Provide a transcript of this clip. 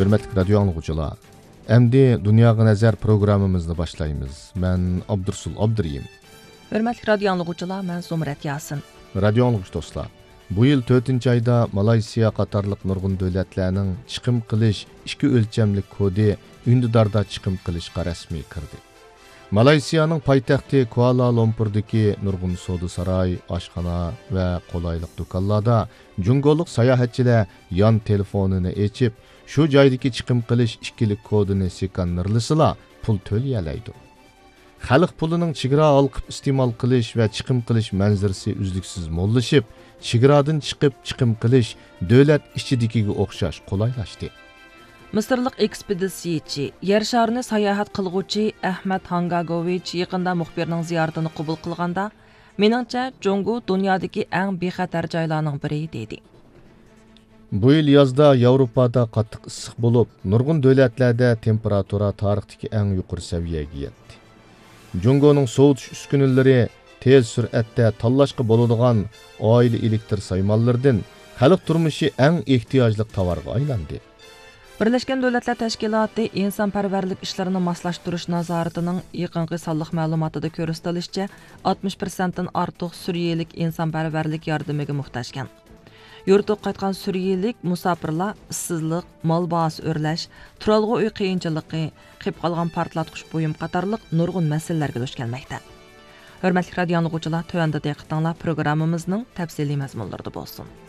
Hürmetli radyo anlıqçılar, Əmdi Dünyaya Nəzər proqramımızı başlayımız. Mən Abdursul Abduriyim. Hürmetli radyo anlıqçılar, mən Zumrat Yasin. Radyo anlıqçı dostlar, bu yıl 4. ayda Malaysiya qatarlıq nurgun dövlətlərinin çıxım qilish iki ölçəmlik kodi Ündidarda çıxım qilishqa rasmi kirdi. Malaysiyanın paytaxtı Kuala Lumpurdaki nurgun sodu saray, aşxana və qolaylık dükanlarda Cungoluq sayahatçilar yan telefonunu açıp şu joydagi chiqim qilish ikkilik kodini sekanirlisila pul to'layalaydi. Xalq pulining chegara olqib iste'mol qilish va chiqim qilish manzarasi uzluksiz mo'llashib, chegaradan chiqib chiqim qilish davlat ichidagiga o'xshash qulaylashdi. Misrlik ekspeditsiyachi, yer sharini sayohat qilguvchi Ahmad Hangagovich yaqinda muxbirning ziyoratini qabul qilganda, meningcha Jungo dunyodagi eng bexatar joylarning biri dedi. Bu yıl yazda Avropada qattiq issiq bo'lib, nurgun davlatlarda temperatura tarixdagi eng yuqori saviyaga yetdi. Jungoning sovutish uskunalari tez sur'atda tanlashga bo'ladigan oila elektr saymonlaridan xalq turmushi eng ehtiyojli tovarga aylandi. Birleşken Devletler Teşkilatı insonparvarlik ishlarini moslashtirish nazoratining yaqinqi sonliq ma'lumotida ko'rsatilishicha 60%dan ortiq suriyalik insonparvarlik yordamiga muhtojkan. Yurtga qaytgan suriyalik musofirlar ishsizlik, mol bahsi o'rlash, turalg'i uy qiyinchiligi, qilib qolgan portlatqich buyum qatorliq nurg'un masalalarga duch kelmoqda. Hurmatli radio anglag'uvchilar, tövəndə diqqətinizlər proqramımızın təfsili məzmunlarında bo'lsin.